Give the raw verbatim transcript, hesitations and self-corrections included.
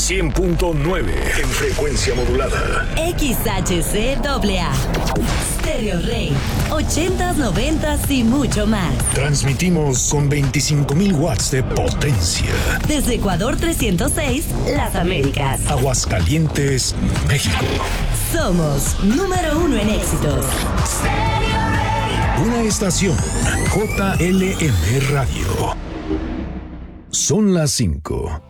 cien punto nueve en frecuencia modulada. X H C A A. Stereo Rey. ochentas, noventas y mucho más. Transmitimos con veinticinco mil watts de potencia. Desde Ecuador trescientos seis, Las Américas. Aguascalientes, México. Somos número uno en éxitos. Una estación J L M Radio. Son las cinco.